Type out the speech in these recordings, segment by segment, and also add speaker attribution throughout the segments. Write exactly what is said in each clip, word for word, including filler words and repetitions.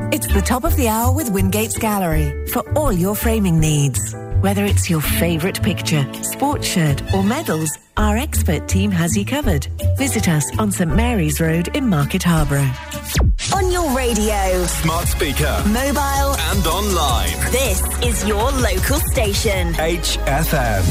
Speaker 1: It's the top of the hour with Wingates Gallery for all your framing needs. Whether it's your favourite picture, sports shirt or medals, our expert team has you covered. Visit us on St Mary's Road in Market Harborough.
Speaker 2: On your radio,
Speaker 3: smart speaker,
Speaker 2: mobile
Speaker 3: and online.
Speaker 2: This is your local station.
Speaker 3: H F M.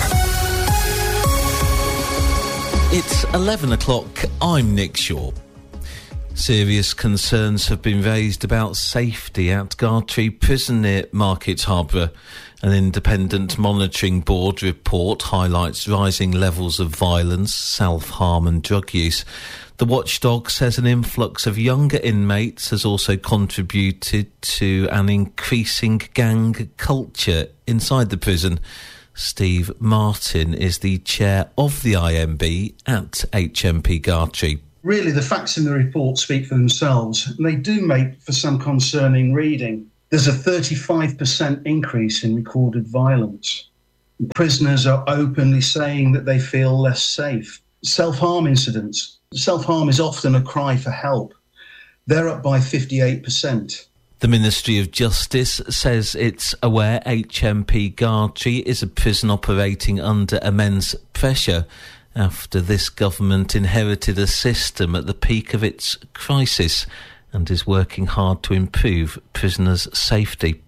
Speaker 4: It's eleven o'clock. I'm Nick Shaw. Serious concerns have been raised about safety at Gartree Prison near Market Harborough. An independent monitoring board report highlights rising levels of violence, self-harm and drug use. The watchdog says an influx of younger inmates has also contributed to an increasing gang culture inside the prison. Steve Martin is the chair of the I M B at H M P Gartree.
Speaker 5: Really, the facts in the report speak for themselves, and they do make for some concerning reading. There's a thirty-five percent increase in recorded violence. Prisoners are openly saying that they feel less safe. Self-harm incidents. Self-harm is often a cry for help. They're up by fifty-eight percent.
Speaker 4: The Ministry of Justice says it's aware H M P Gartree is a prison operating under immense pressure after this government inherited a system at the peak of its crisis and is working hard to improve prisoners' safety.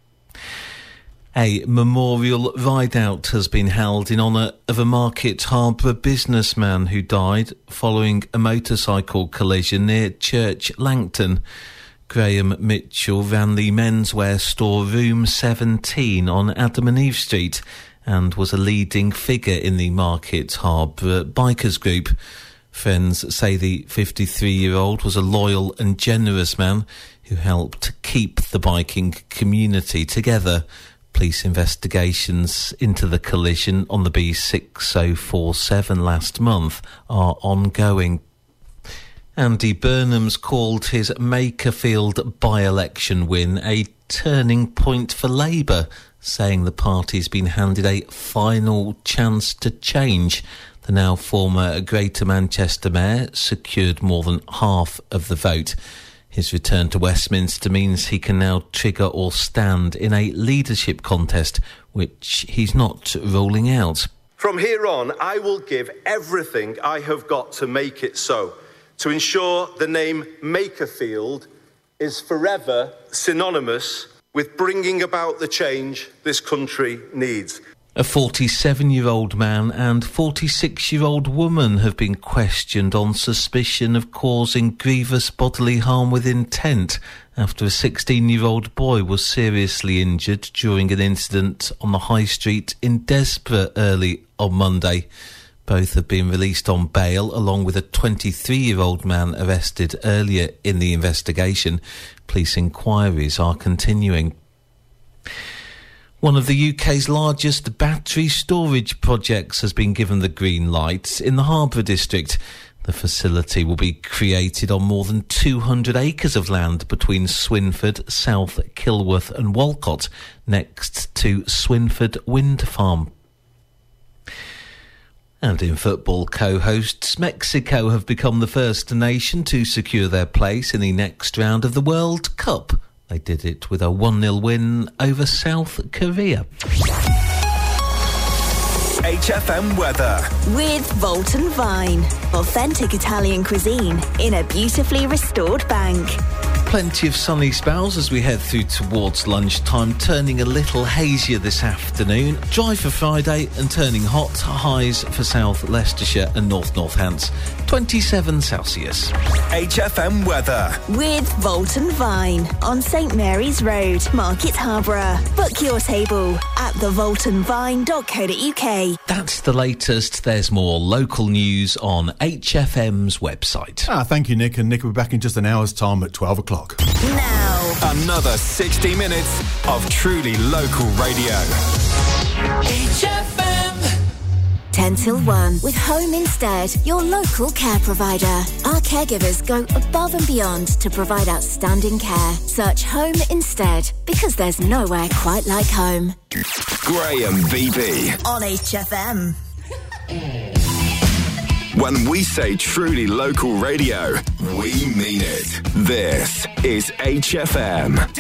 Speaker 4: A memorial ride-out has been held in honour of a Market Harborough businessman who died following a motorcycle collision near Church Langton. Graham Mitchell ran the menswear store Room seventeen on Adam and Eve Street and was a leading figure in the Market Harborough bikers group. Friends say the fifty-three-year-old was a loyal and generous man who helped keep the biking community together. Police investigations into the collision on the B six oh four seven last month are ongoing. Andy Burnham's called his Makerfield by-election win a turning point for Labour, saying the party's been handed a final chance to change. The now former Greater Manchester Mayor secured more than half of the vote. His return to Westminster means he can now trigger or stand in a leadership contest, which he's not ruling out.
Speaker 6: From here on, I will give everything I have got to make it so, to ensure the name Makerfield is forever synonymous with bringing about the change this country needs.
Speaker 4: A forty-seven-year-old man and forty-six-year-old woman have been questioned on suspicion of causing grievous bodily harm with intent after a sixteen-year-old boy was seriously injured during an incident on the High Street in Desborough early on Monday. Both have been released on bail, along with a twenty-three-year-old man arrested earlier in the investigation. Police inquiries are continuing. One of the U K's largest battery storage projects has been given the green light in the Harborough district. The facility will be created on more than two hundred acres of land between Swinford, South Kilworth and Walcott, next to Swinford Wind Farm. And in football, co-hosts Mexico have become the first nation to secure their place in the next round of the World Cup. They did it with a one nil win over South Korea.
Speaker 3: H F M weather.
Speaker 2: With Volton Vine. Authentic Italian cuisine in a beautifully restored bank.
Speaker 4: Plenty of sunny spells as we head through towards lunchtime, turning a little hazier this afternoon. Dry for Friday and turning hot. Highs for South Leicestershire and North Northants, twenty-seven Celsius.
Speaker 3: H F M weather.
Speaker 2: With Volton Vine on St Mary's Road, Market Harborough. Book your table at the volton vine dot co dot uk.
Speaker 4: That's the latest. There's more local news on H F M's website.
Speaker 7: Ah, thank you, Nick. And Nick will be back in just an hour's time at twelve o'clock.
Speaker 2: Now,
Speaker 3: another sixty minutes of truly local radio.
Speaker 2: H F M. ten till one with Home Instead, your local care provider. Our caregivers go above and beyond to provide outstanding care. Search Home Instead, because there's nowhere quite like home.
Speaker 3: Graham B B
Speaker 2: on H F M.
Speaker 3: When we say truly local radio, we mean it. This is H F M.